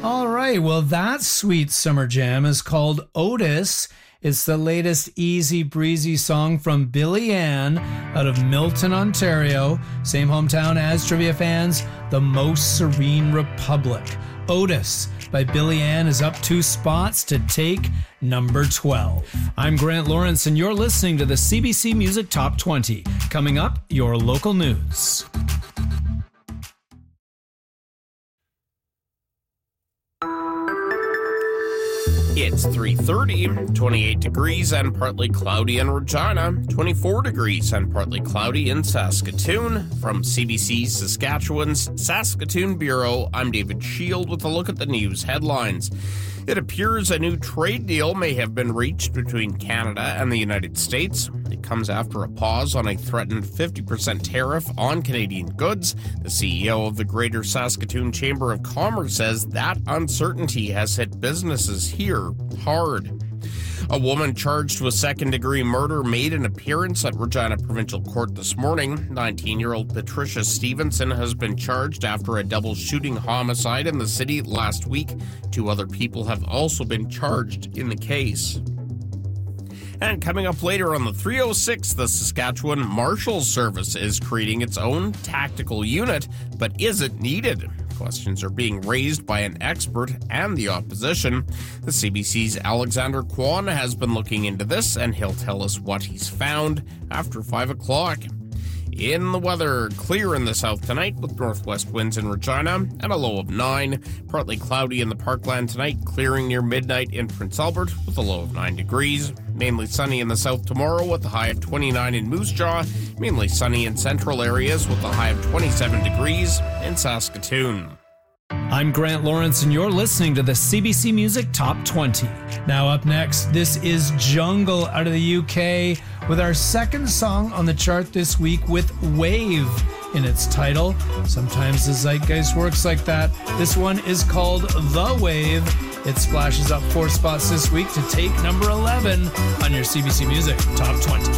All right, well, that sweet summer jam is called Otis. It's the latest easy breezy song from Billy Ann out of Milton, Ontario. Same hometown as trivia fans, the Most Serene Republic. Otis by Billy Ann is up 2 spots to take number 12. I'm Grant Lawrence, and you're listening to the CBC Music Top 20. Coming up, your local news. It's 3:30, 28 degrees and partly cloudy in Regina, 24 degrees and partly cloudy in Saskatoon. From CBC Saskatchewan's Saskatoon Bureau, I'm David Shield with a look at the news headlines. It appears a new trade deal may have been reached between Canada and the United States. It comes after a pause on a threatened 50% tariff on Canadian goods. The CEO of the Greater Saskatoon Chamber of Commerce says that uncertainty has hit businesses here hard. A woman charged with second-degree murder made an appearance at Regina Provincial Court this morning. 19-year-old Patricia Stevenson has been charged after a double shooting homicide in the city last week. 2 other people have also been charged in the case. And coming up later on the 306, the Saskatchewan Marshals Service is creating its own tactical unit, but is it needed? Questions are being raised by an expert and the opposition. The CBC's Alexander Kwan has been looking into this, and he'll tell us what he's found after 5 o'clock. In the weather, clear in the south tonight with northwest winds in Regina and a low of 9. Partly cloudy in the Parkland tonight, clearing near midnight in Prince Albert with a low of 9 degrees. Mainly sunny in the south tomorrow with a high of 29 in Moose Jaw. Mainly sunny in central areas with a high of 27 degrees in Saskatoon. I'm Grant Lawrence, and you're listening to the CBC Music Top 20. Now up next, this is Jungle out of the UK with our second song on the chart this week with Wave in its title. Sometimes the zeitgeist works like that. This one is called The Wave. It splashes up 4 spots this week to take number 11 on your CBC Music Top 20.